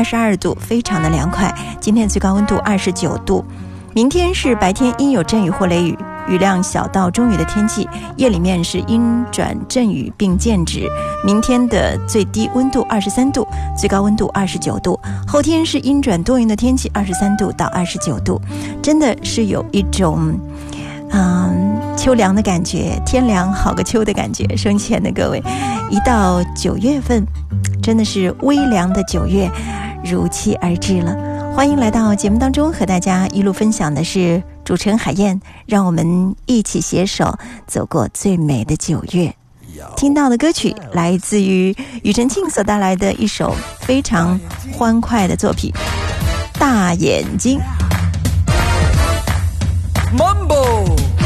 22度，非常的凉快。今天最高温度29度。明天是白天阴有阵雨或雷雨，雨量小到中雨的天气，夜里面是阴转阵雨并见止。明天的最低温度23度，最高温度29度。后天是阴转多云的天气，23度到29度，真的是有一种秋凉的感觉，天凉好个秋的感觉。收音机前的各位，一到9月份，真的是微凉的9月如期而至了。欢迎来到节目当中，和大家一路分享的是主持人海燕，让我们一起携手走过最美的9月。听到的歌曲来自于庾澄庆所带来的一首非常欢快的作品《大眼睛》。 Mambo